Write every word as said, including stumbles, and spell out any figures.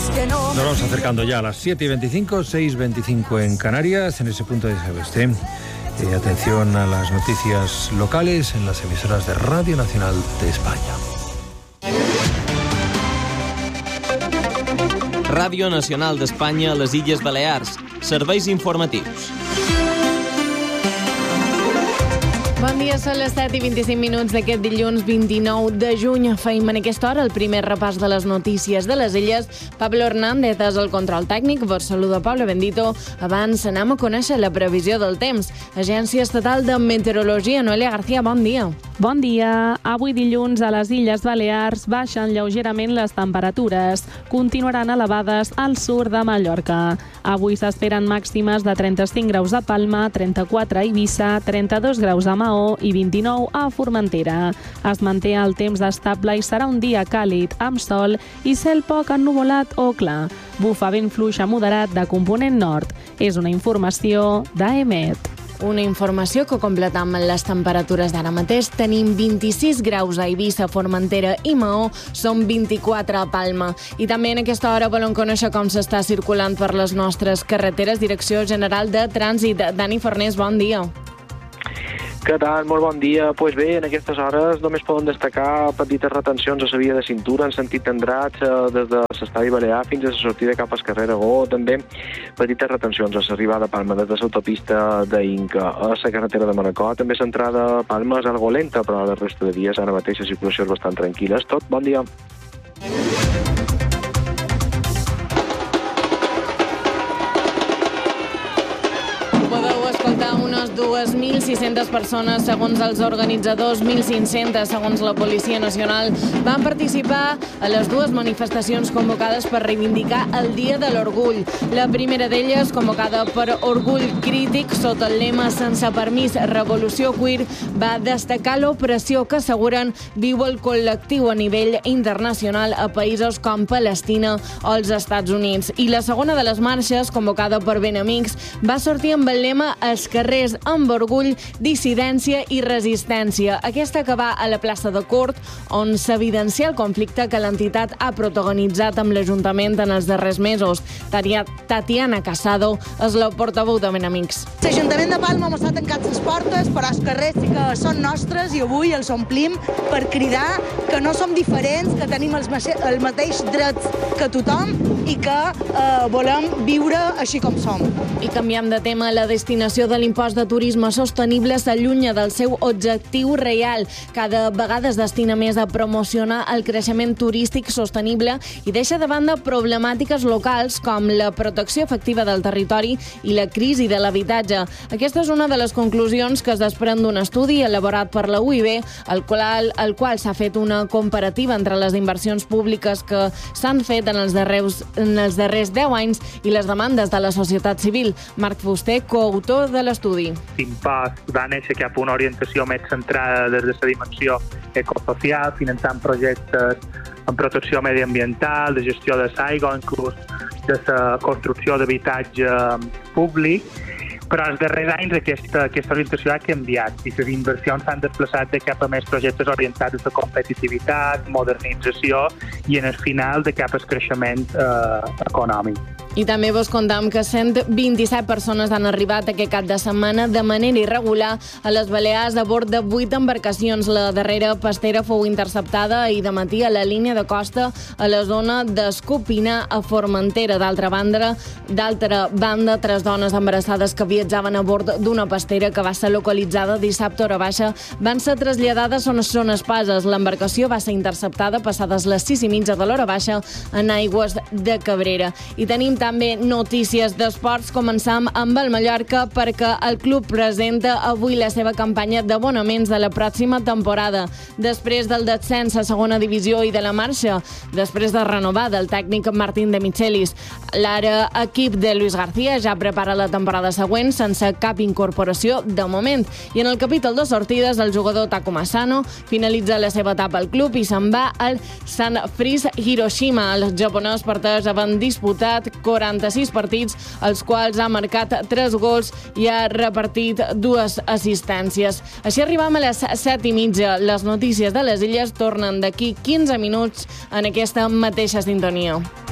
Nos vamos acercando ya a las siete y veinticinco, seis y veinticinco en Canarias, en ese punto de oeste. Eh, atención a las noticias locales en las emisoras de Radio Nacional de España. Ràdio Nacional d'Espanya a les Illes Balears. Serveis informatius. Bon dia, són les set i vint-i-cinc minuts d'aquest dilluns vint-i-nou de juny. Feim en aquesta hora el primer repàs de les notícies de les illes. Pablo Hernández és el control tècnic. Vos saluda Pablo Bendito. Abans anem a conèixer la previsió del temps. Agència Estatal de Meteorologia, Noelia García, bon dia. Bon dia. Avui dilluns a les Illes Balears baixen lleugerament les temperatures. Continuaran elevades al sud de Mallorca. Avui s'esperen màximes de trenta-cinc graus a Palma, trenta-quatre a Eivissa, trenta-dos graus a Maó i vint-i-nou a Formentera. Es manté el temps estable i serà un dia càlid, amb sol i cel poc ennuvolat o clar. Bufa vent fluix a moderat de component nord. És una informació d'A E M E T. Una informació que completam amb les temperatures d'ara mateix. Tenim vint-i-sis graus a Eivissa, Formentera i Maó, són vint-i-quatre a Palma. I també en aquesta hora volem conèixer com s'està circulant per les nostres carreteres. Direcció General de Trànsit. Dani Fornés, bon dia. Què tal? Molt bon dia. Doncs pues bé, en aquestes hores només poden destacar petites retencions a la via de cintura en sentit Andratx, des de l'estadi Balear fins a la sortida cap al carrer Aragó. També petites retencions a l'arribada a Palma des de l'autopista d'Inca. A la carretera de Manacor també l'entrada a Palma és algo lenta, però la resta de dies ara mateix la circulació és bastant tranquil·la. És tot. Bon dia. dues mil sis-centes persones, segons els organitzadors, mil cinc-centes, segons la Policia Nacional, van participar a les dues manifestacions convocades per reivindicar el Dia de l'Orgull. La primera d'elles, convocada per Orgull Crític, sota el lema Sense permís, Revolució Queer, va destacar l'opressió que asseguren viu el col·lectiu a nivell internacional a països com Palestina o els Estats Units. I la segona de les marxes, convocada per Benamics, va sortir amb el lema Els carrers amb orgull, dissidència i resistència. Aquesta que va a la plaça de Cort, on s'evidencia el conflicte que l'entitat ha protagonitzat amb l'Ajuntament en els darrers mesos. Tatiana Casado és la portaveu de Benamics. L'Ajuntament de Palma mos ha tancat les portes, però els carrers sí que són nostres i avui els omplim per cridar que no som diferents, que tenim els, els mateixos drets que tothom i que eh, volem viure així com som. I canviant de tema, la destinació de l'impost de turisme sostenible s'allunya del seu objectiu real. Cada vegada es destina més a promocionar el creixement turístic sostenible i deixa de banda problemàtiques locals com la protecció efectiva del territori i la crisi de l'habitatge. Aquesta és una de les conclusions que es desprèn d'un estudi elaborat per la U I B, el qual, el qual s'ha fet una comparativa entre les inversions públiques que s'han fet en els darrers, en els darrers deu anys i les demandes de la societat civil. Marc Fuster, coautor de l'estudi. L'impost va néixer cap a una orientació més centrada des de la dimensió ecosocial, finançant projectes en protecció mediambiental, de gestió de l'aigua, inclús de la construcció d'habitatge públic, però els darrers anys aquesta, aquesta orientació ha canviat i les inversions s'han desplaçat de cap a més projectes orientats a la competitivitat, modernització i en el final de cap al creixement eh, econòmic. I també vos contam que cent vint-i-set persones han arribat aquest cap de setmana de manera irregular a les Balears a bord de vuit embarcacions. La darrera pastera fou interceptada ahir de matí a la línia de costa a la zona d'Escopinar a Formentera. D'altra banda, d'altra banda, tres dones embarassades que viatjaven a bord d'una pastera que va ser localitzada dissabte a hora baixa van ser traslladades on són espases. L'embarcació va ser interceptada passades les sis i mitja de l'hora baixa en aigües de Cabrera. I tenim també També notícies d'esports. Començam amb el Mallorca perquè el club presenta avui la seva campanya d'abonaments de la pròxima temporada. Després del descens a segona divisió i de la marxa, després de renovar del tècnic Martín de Michelis, l'ara equip de Luis García ja prepara la temporada següent sense cap incorporació de moment. I en el capítol de sortides, el jugador Takuma Asano finalitza la seva etapa al club i se'n va al Sanfrecce Hiroshima. Els japonesos parteix havent disputat quaranta-sis partits, els quals ha marcat tres gols i ha repartit dues assistències. Així arribam a les set i mitja. Les notícies de les illes tornen d'aquí quinze minuts en aquesta mateixa sintonia.